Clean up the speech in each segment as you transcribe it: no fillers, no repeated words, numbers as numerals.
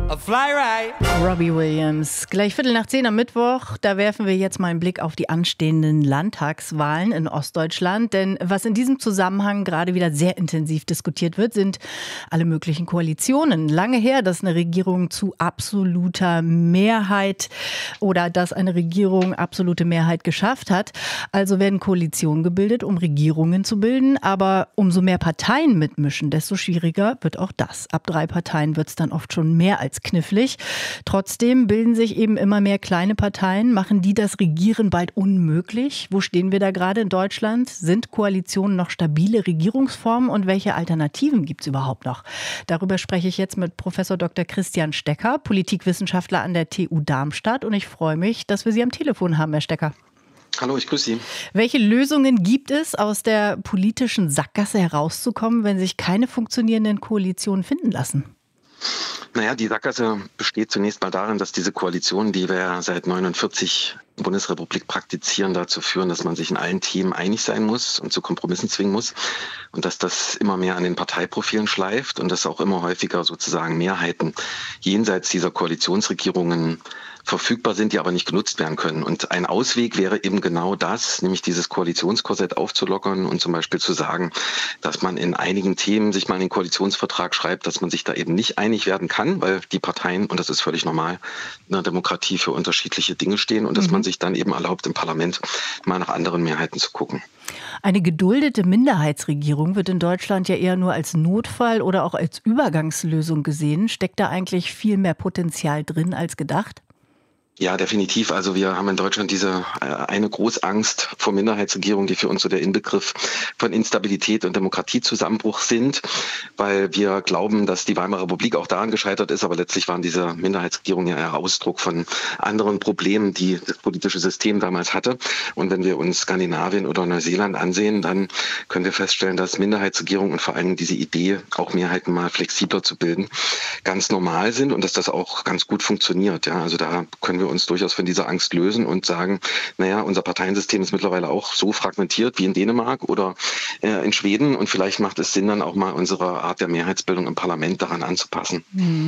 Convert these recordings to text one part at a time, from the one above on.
Fly right. Robbie Williams. Gleich 9:15 am Mittwoch. Da werfen wir jetzt mal einen Blick auf die anstehenden Landtagswahlen in Ostdeutschland. Denn was in diesem Zusammenhang gerade wieder sehr intensiv diskutiert wird, sind alle möglichen Koalitionen. Lange her, dass eine Regierung zu absoluter Mehrheit oder dass eine Regierung absolute Mehrheit geschafft hat. Also werden Koalitionen gebildet, um Regierungen zu bilden. Aber umso mehr Parteien mitmischen, desto schwieriger wird auch das. Ab 3 Parteien wird es dann oft schon mehr als knifflig. Trotzdem bilden sich eben immer mehr kleine Parteien. Machen die das Regieren bald unmöglich? Wo stehen wir da gerade in Deutschland? Sind Koalitionen noch stabile Regierungsformen und welche Alternativen gibt es überhaupt noch? Darüber spreche ich jetzt mit Professor Dr. Christian Stecker, Politikwissenschaftler an der TU Darmstadt. Und ich freue mich, dass wir Sie am Telefon haben, Herr Stecker. Hallo, ich grüße Sie. Welche Lösungen gibt es, aus der politischen Sackgasse herauszukommen, wenn sich keine funktionierenden Koalitionen finden lassen? Naja, die Sackgasse besteht zunächst mal darin, dass diese Koalitionen, die wir ja seit 49 in der Bundesrepublik praktizieren, dazu führen, dass man sich in allen Themen einig sein muss und zu Kompromissen zwingen muss und dass das immer mehr an den Parteiprofilen schleift und dass auch immer häufiger sozusagen Mehrheiten jenseits dieser Koalitionsregierungen verfügbar sind, die aber nicht genutzt werden können. Und ein Ausweg wäre eben genau das, nämlich dieses Koalitionskorsett aufzulockern und zum Beispiel zu sagen, dass man in einigen Themen sich mal in den Koalitionsvertrag schreibt, dass man sich da eben nicht einig werden kann, weil die Parteien, und das ist völlig normal, in einer Demokratie für unterschiedliche Dinge stehen und dass man sich dann eben erlaubt, im Parlament mal nach anderen Mehrheiten zu gucken. Eine geduldete Minderheitsregierung wird in Deutschland ja eher nur als Notfall oder auch als Übergangslösung gesehen. Steckt da eigentlich viel mehr Potenzial drin als gedacht? Ja, definitiv. Also wir haben in Deutschland diese eine Großangst vor Minderheitsregierungen, die für uns so der Inbegriff von Instabilität und Demokratiezusammenbruch sind, weil wir glauben, dass die Weimarer Republik auch daran gescheitert ist, aber letztlich waren diese Minderheitsregierungen ja eher Ausdruck von anderen Problemen, die das politische System damals hatte. Und wenn wir uns Skandinavien oder Neuseeland ansehen, dann können wir feststellen, dass Minderheitsregierungen und vor allem diese Idee, auch Mehrheiten mal flexibler zu bilden, ganz normal sind und dass das auch ganz gut funktioniert. Ja, also da können wir uns durchaus von dieser Angst lösen und sagen, naja, unser Parteiensystem ist mittlerweile auch so fragmentiert wie in Dänemark oder in Schweden und vielleicht macht es Sinn, dann auch mal unsere Art der Mehrheitsbildung im Parlament daran anzupassen.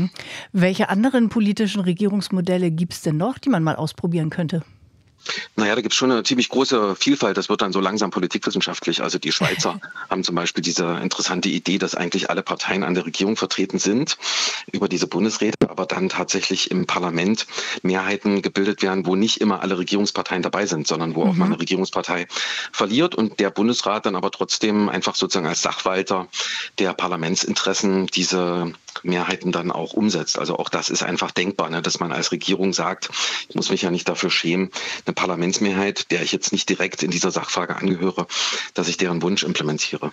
Welche anderen politischen Regierungsmodelle gibt es denn noch, die man mal ausprobieren könnte? Naja, da gibt es schon eine ziemlich große Vielfalt. Das wird dann so langsam politikwissenschaftlich. Also die Schweizer haben zum Beispiel diese interessante Idee, dass eigentlich alle Parteien an der Regierung vertreten sind über diese Bundesräte, aber dann tatsächlich im Parlament Mehrheiten gebildet werden, wo nicht immer alle Regierungsparteien dabei sind, sondern wo auch mal eine Regierungspartei verliert und der Bundesrat dann aber trotzdem einfach sozusagen als Sachwalter der Parlamentsinteressen diese Mehrheiten dann auch umsetzt. Also auch das ist einfach denkbar, ne, dass man als Regierung sagt, ich muss mich ja nicht dafür schämen, eine Parlamentsmehrheit, der ich jetzt nicht direkt in dieser Sachfrage angehöre, dass ich deren Wunsch implementiere.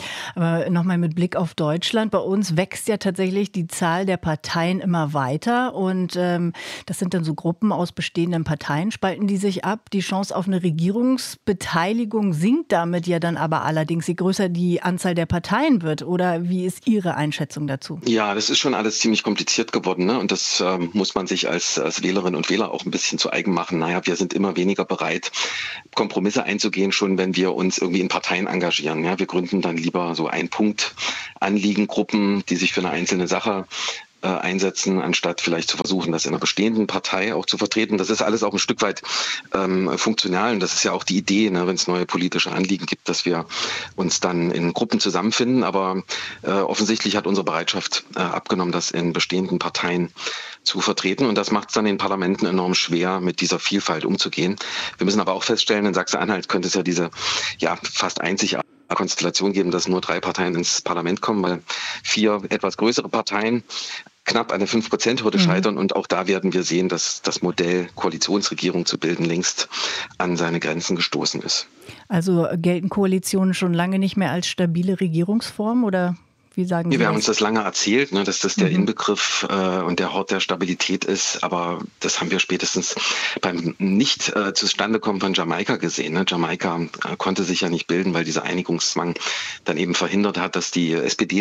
Aber nochmal mit Blick auf Deutschland. Bei uns wächst ja tatsächlich die Zahl der Parteien immer weiter und das sind dann so Gruppen aus bestehenden Parteien, spalten die sich ab. Die Chance auf eine Regierungsbeteiligung sinkt damit ja dann aber allerdings, je größer die Anzahl der Parteien wird. Oder wie ist Ihre Einschätzung dazu? Ja, das ist schon alles ziemlich kompliziert geworden, ne? Und das muss man sich als Wählerinnen und Wähler auch ein bisschen zu eigen machen. Naja, wir sind immer weniger bereit, Kompromisse einzugehen, schon wenn wir uns irgendwie in Parteien engagieren. Ja, wir gründen dann lieber so Ein-Punkt-Anliegengruppen, die sich für eine einzelne Sache einsetzen, anstatt vielleicht zu versuchen, das in einer bestehenden Partei auch zu vertreten. Das ist alles auch ein Stück weit funktional und das ist ja auch die Idee, ne, wenn es neue politische Anliegen gibt, dass wir uns dann in Gruppen zusammenfinden. Aber offensichtlich hat unsere Bereitschaft abgenommen, das in bestehenden Parteien zu vertreten und das macht es dann in Parlamenten enorm schwer, mit dieser Vielfalt umzugehen. Wir müssen aber auch feststellen, in Sachsen-Anhalt könnte es ja diese fast einzigartige Konstellation geben, dass nur 3 Parteien ins Parlament kommen, weil 4 etwas größere Parteien knapp an der 5%-Hürde scheitern. Und auch da werden wir sehen, dass das Modell, Koalitionsregierung zu bilden, längst an seine Grenzen gestoßen ist. Also gelten Koalitionen schon lange nicht mehr als stabile Regierungsform oder? Wie sagen Sie Wir haben uns das lange erzählt, ne, dass das der Inbegriff und der Hort der Stabilität ist, aber das haben wir spätestens beim nicht Zustandekommen von Jamaika gesehen. Ne? Jamaika konnte sich ja nicht bilden, weil dieser Einigungszwang dann eben verhindert hat, dass die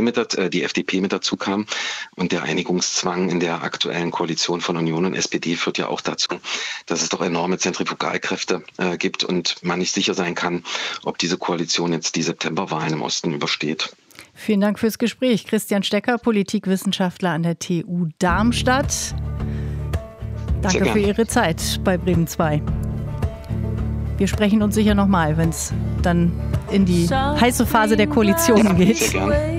FDP mit dazu kam. Und der Einigungszwang in der aktuellen Koalition von Union und SPD führt ja auch dazu, dass es doch enorme Zentrifugalkräfte gibt und man nicht sicher sein kann, ob diese Koalition jetzt die Septemberwahlen im Osten übersteht. Vielen Dank fürs Gespräch. Christian Stecker, Politikwissenschaftler an der TU Darmstadt. Danke für Ihre Zeit bei Bremen 2. Wir sprechen uns sicher nochmal, wenn es dann in die heiße Phase der Koalition geht. Sehr gerne.